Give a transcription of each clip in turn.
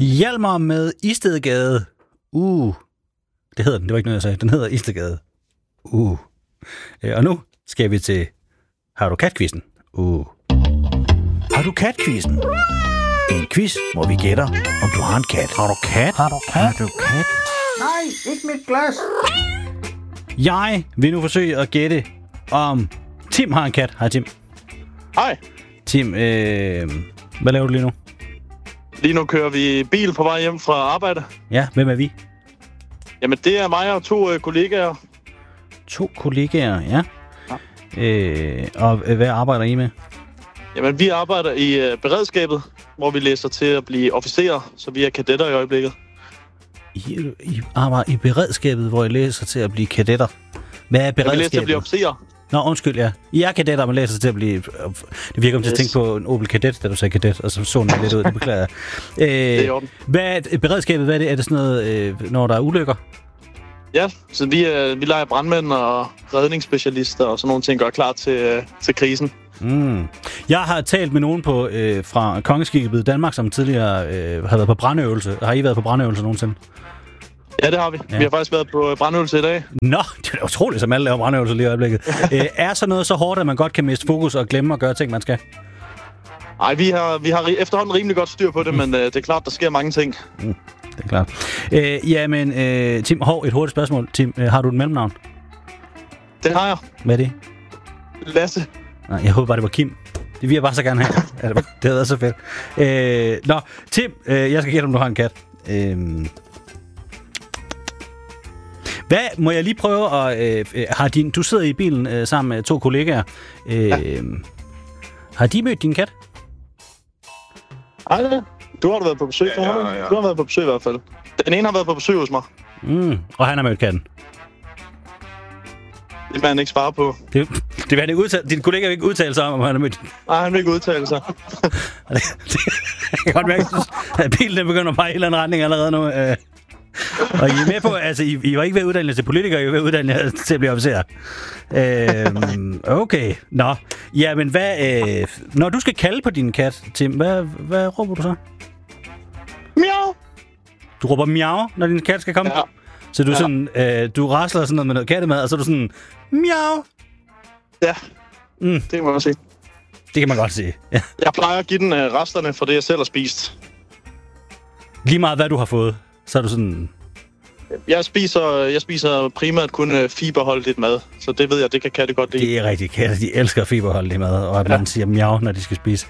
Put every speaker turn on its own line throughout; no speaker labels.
Hjalmar med Istedgade. Det hedder den. Det var ikke noget, jeg sagde. Den hedder Istedgade. Og nu skal vi til Har du kat-quizzen? Har du kat-quizzen? En quiz, hvor vi gætter, om du har en kat. Har du kat? Har du kat? Har du kat?
Nej, ikke mit glas.
Jeg vil nu forsøge at gætte, om Tim har en kat. Hej, Tim.
Hej.
Tim, hvad laver du lige nu?
Lige nu kører vi bil på vej hjem fra arbejde.
Ja, hvem er vi?
Jamen, det er mig og 2 kollegaer.
2 kollegaer, ja. Og hvad arbejder I med?
Jamen, vi arbejder i beredskabet, hvor vi læser til at blive officerer, så vi er kadetter i øjeblikket.
I arbejder i beredskabet, hvor I læser til at blive kadetter. Hvad er beredskabet?
Ja, vi læser til at blive officerer.
Nå, undskyld, ja. I er kadetter, man læser til at blive... Det virker om til at tænke på en Opel Kadett, da du sagde kadet, og så så den lidt ud. Det beklager jeg.
Det er i orden.
Hvad er beredskabet? Hvad er det? Er det sådan noget, når der er ulykker?
Ja, så vi leger brandmænd og redningsspecialister og sådan nogle ting, gør klar til krisen.
Jeg har talt med nogen fra Kongeskibet Danmark, som tidligere har været på brandøvelse. Har I været på brandøvelse nogensinde?
Ja, det har vi. Ja. Vi har faktisk været på brandøvelse i dag.
Nå, det er utroligt, som alle laver brandøvelser lige i øjeblikket. Er så noget så hårdt, at man godt kan miste fokus og glemme at gøre ting, man skal?
Nej, vi har efterhånden rimelig godt styr på det, men det er klart, der sker mange ting.
Det er klart. Tim, et hurtigt spørgsmål. Tim, har du et mellemnavn?
Det har jeg.
Hvad er det?
Lasse.
Nej, jeg håber bare, det var Kim. Det vil jeg bare så gerne have. Det havde været så fedt. Tim, jeg skal gætte, om du har en kat. Hvad må jeg lige prøve at... du sidder i bilen sammen med 2 kollegaer. Har de mødt din kat?
Nej, du har været på besøg. Ja. Du har været på besøg i hvert fald. Den ene har været på besøg hos mig.
Og han har mødt katten?
Det vil han ikke svare på.
Det vil han ikke udtale. Din kollega vil ikke udtale sig om han har mødt.
Nej, han vil ikke udtale sig.
Jeg kan godt mærke, at bilen den begynder at pege i en eller anden retning allerede nu. Og I er med på, altså I var ikke ved at uddanne jer til politiker, I var ved at uddanne jer til at blive officer. Okay, nå. Jamen, når du skal kalde på din kat, Tim, hvad råber du så?
Miau.
Du råber miau, når din kat skal komme?
Ja.
Så du sådan, du rasler sådan noget med noget kattemad, og så er du sådan, miau.
Ja, det kan man godt sige.
Det kan man godt sige, ja.
Jeg plejer at give den resterne for det, jeg selv har spist.
Lige meget, hvad du har fået, så er du sådan...
Jeg spiser primært kun fiberholdigt mad, så det ved jeg, det kan katte godt lide.
Det er rigtigt, katte, de elsker fiberholdigt mad, og at man siger miau, når de skal spise.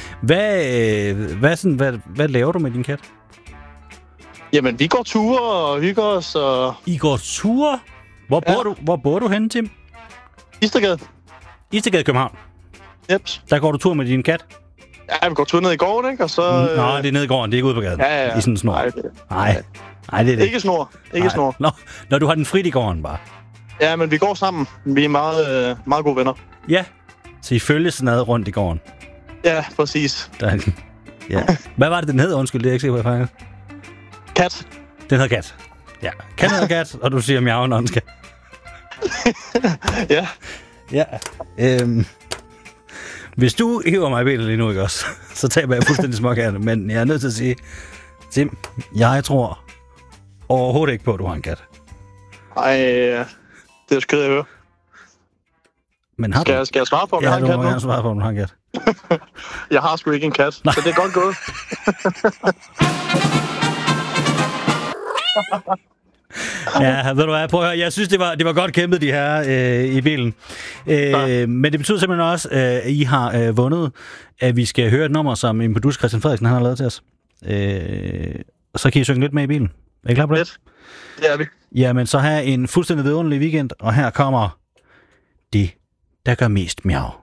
Hvad laver du med din kat?
Jamen, vi går ture og hygger os. Og...
I går ture? Hvor bor du henne, Tim?
Istedgade.
Istedgade, København?
Jeps.
Der går du tur med din kat?
Ja, vi går tur ned i gården, ikke? Og så...
Nå, det er nede i gården, det er ikke ude på gaden.
Ja.
I sådan en snor. Nej, det er det.
Ikke snor.
Nå, når du har den frit i gården bare.
Ja, men vi går sammen. Vi er meget, meget gode venner.
Ja, så I følges sådan noget rundt i gården?
Ja, præcis.
Ja. Hvad var det, den hed? Undskyld, det er jeg ikke sikker på, jeg fanger.
Kat.
Den hedder kat. Ja, kat hedder kat, og du siger miau, når den skal.
Ja.
Ja. Hvis du hiver mig i benet lige nu, ikke også, så taber jeg fuldstændig småkatte. Men jeg er nødt til at sige, Tim, jeg tror overhovedet ikke på, at du har en kat.
Ej, det er skød at høre.
Men har
skal jeg svare på, om jeg har en kat nu?
Ja, du må svare på, om du har en kat.
Jeg har sgu ikke en kat, så det er godt gået.
Ja, ved du hvad, prøv at høre. Jeg synes, det var godt kæmpet, de her i bilen. Men det betyder simpelthen også, at I har vundet, at vi skal høre et nummer, som en producer, Christian Frederiksen, han har lavet til os. Så kan I synge lidt med i bilen. Er I klar på det?
Det er vi.
Jamen, så have en fuldstændig vidunderlig weekend, og her kommer det, der gør mest miau.